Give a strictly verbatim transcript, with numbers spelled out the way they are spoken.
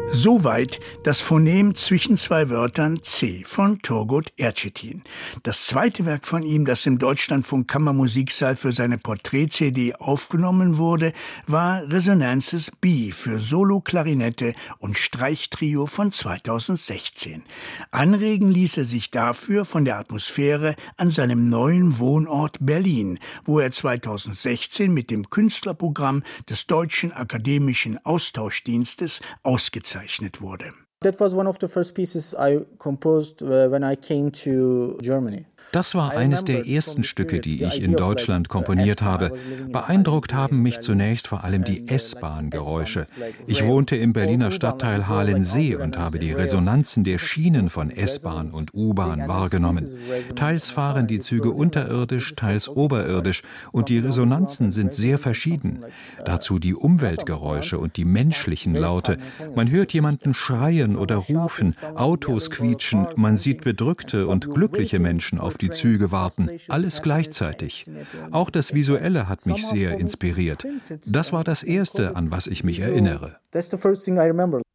Soweit das Phonem zwischen zwei Wörtern C von Turgut Ercetin. Das zweite Werk von ihm, das im Deutschlandfunk Kammermusiksaal für seine Porträt-C D aufgenommen wurde, war Resonances B für Solo, Klarinette und Streichtrio von zweitausendsechzehn. Anregen ließ er sich dafür von der Atmosphäre an seinem neuen Wohnort Berlin, wo er zweitausendsechzehn mit dem Künstlerprogramm des Deutschen Akademischen Austauschdienstes ausgezeichnet wurde. That was one of the first pieces I composed when I came to Germany. Das war eines der ersten Stücke, die ich in Deutschland komponiert habe. Beeindruckt haben mich zunächst vor allem die S-Bahn-Geräusche. Ich wohnte im Berliner Stadtteil Halensee und habe die Resonanzen der Schienen von S-Bahn und U-Bahn wahrgenommen. Teils fahren die Züge unterirdisch, teils oberirdisch und die Resonanzen sind sehr verschieden. Dazu die Umweltgeräusche und die menschlichen Laute. Man hört jemanden schreien oder rufen, Autos quietschen, man sieht bedrückte und glückliche Menschen auf die Züge warten, alles gleichzeitig. Auch das Visuelle hat mich sehr inspiriert. Das war das Erste, an was ich mich erinnere. That's the first thing I remember.